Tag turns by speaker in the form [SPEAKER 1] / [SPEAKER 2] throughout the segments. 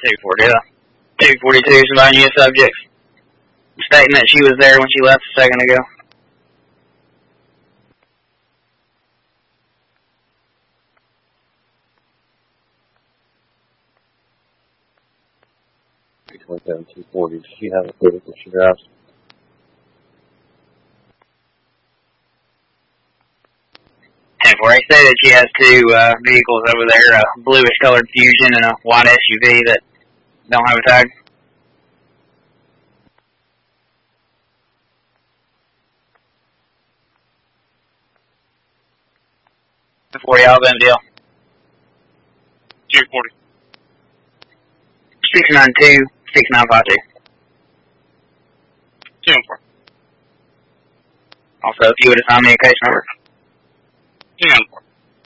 [SPEAKER 1] 240. 242 is about U.S. subjects. Stating that she was there when she left a second ago.
[SPEAKER 2] Went down 240. She has a critical she drives.
[SPEAKER 1] And for they say that she has two vehicles over there, a bluish colored Fusion and a white SUV that don't have a tag. For y'all, then deal.
[SPEAKER 3] 240.
[SPEAKER 1] 692, 6952.
[SPEAKER 3] 214.
[SPEAKER 1] Also, if you would assign me a case number.
[SPEAKER 3] 214.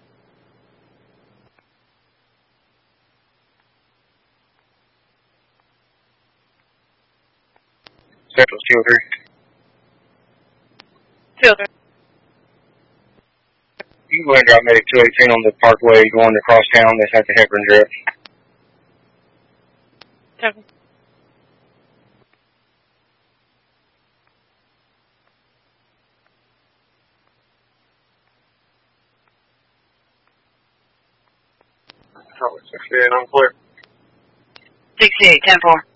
[SPEAKER 1] Central 203.
[SPEAKER 3] 203.
[SPEAKER 2] You can go ahead and drive medic 218 on the parkway going across town. That's at the Hebron Drift.
[SPEAKER 3] 7.
[SPEAKER 2] Charlie 68, I'm clear.
[SPEAKER 1] 68, 10-4.